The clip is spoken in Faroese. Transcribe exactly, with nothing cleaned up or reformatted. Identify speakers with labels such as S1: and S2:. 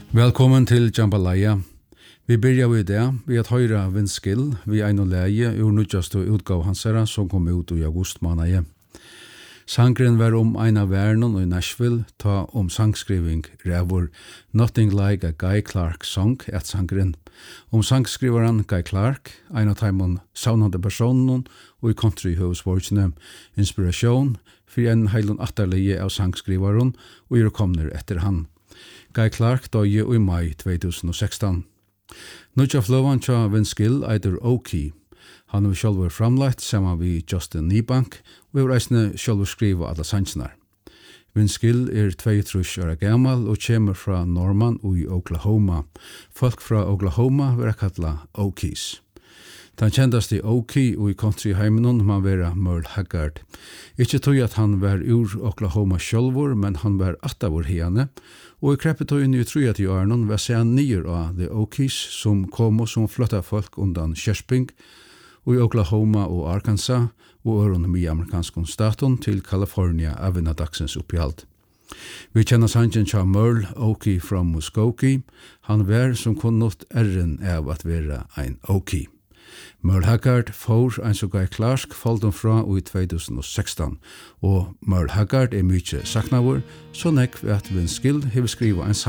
S1: Velkommen til Jambalaya. Vi byrjar við det, vi at høyra Vindskill, vi ein og leie, ur nødjastu utgav hansara, som kom ut i august måned. Sangren var om ein av vernon i Nashville, ta om sangskriving revur Nothing Like a Guy Clark Song, et sangren. Om sangskrivaren Guy Clark, ein av taimon saunande personen, og i country høvesvortsene, inspiration, for en heilun atterlige av sangskrivaren, og er komner etter han. Guy Clark døye i mai tjuetusen og sekstan. Nudja fløvan tja Vindskill eitur Oki. Han har sjálfur framlagt saman vi Justin Niebank, og har reisne sjálfur skriva alla sangsnar. Vindskill er tveogtrýss ára gamal og kjemur fra Norman og i Oklahoma. Folk fra Oklahoma vera kalla Okies. Den kjendaste Oki og i country heimenon man vera Merle Haggard. Ikke tog at han var ur Oklahoma sjálfur, men han var attavur hiane, og i kreppetøyen i trújati årenon var sean nyer av The Okies som kom som flotta folk undan Kjersping, og i Oklahoma og Arkansas, og øron i amerikanskon staten til California av en dagsens opphjalt. Vi kjenner sangen tja Merle Oki fra Muskogee. Han var som kunnot æren av at vera ein Oki. Merle Haggard får ein så Guy Clark faldum fra i tjuetusen og sekstan, og Merle Haggard er mykje saknavur, så nekv at Vindskill hever skriva ein